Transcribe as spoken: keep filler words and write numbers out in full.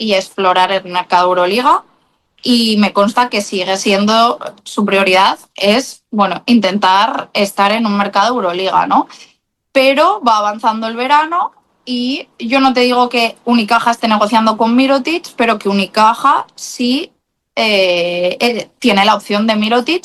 y explorar el mercado Euroliga. Y me consta que sigue siendo su prioridad, es, bueno, intentar estar en un mercado Euroliga, ¿no? Pero va avanzando el verano y yo no te digo que Unicaja esté negociando con Mirotic, pero que Unicaja sí eh, eh, tiene la opción de Mirotic